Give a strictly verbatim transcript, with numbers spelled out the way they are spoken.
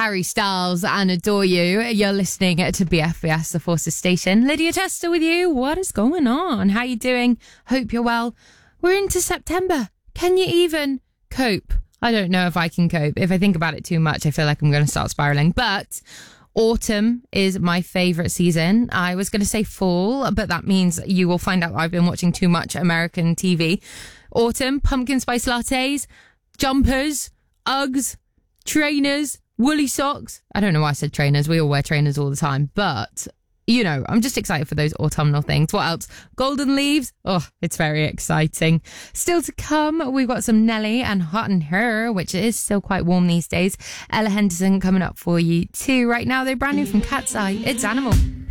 Harry Styles and Adore You. You're listening to B F B S, the Forces Station. Lydia Tester with you. What is going on? How you doing? Hope you're well. We're into September. Can you even cope? I don't know if I can cope. If I think about it too much, I feel like I'm going to start spiraling. But autumn is my favourite season. I was going to say fall, but that means you will find out I've been watching too much American T V. Autumn, pumpkin spice lattes, jumpers, Uggs, trainers, woolly socks. I don't know why I said trainers. We all wear trainers all the time. But, you know, I'm just excited for those autumnal things. What else? Golden leaves. Oh, it's very exciting. Still to come, we've got some Nelly and Hot in Her, which is still quite warm these days. Ella Henderson coming up for you too. Right now, they're brand new from Cat's Eye. It's Animal.